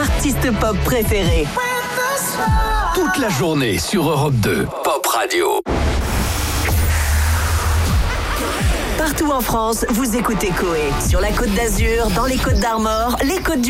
artistes pop préférés. Toute la journée sur Europe 2, Pop Radio. Partout en France, vous écoutez Coé. Sur la Côte d'Azur, dans les Côtes d'Armor, les Côtes du